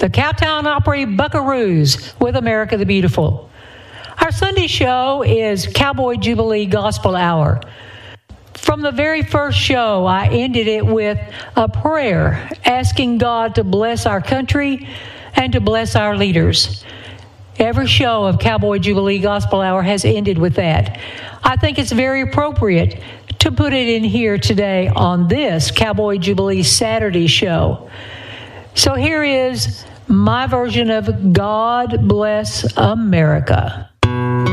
the Cowtown Opry Buckaroos with America the Beautiful. Our Sunday show is Cowboy Jubilee Gospel Hour. From the very first show, I ended it with a prayer asking God to bless our country and to bless our leaders. Every show of Cowboy Jubilee Gospel Hour has ended with that. I think it's very appropriate to put it in here today on this Cowboy Jubilee Saturday show. So here is my version of God Bless America.